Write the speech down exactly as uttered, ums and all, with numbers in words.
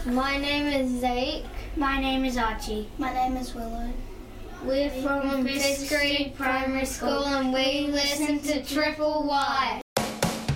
My name is Zeke. My name is Archie. My name is Willow. We're from fifth Street Primary School and we listen to Triple Y.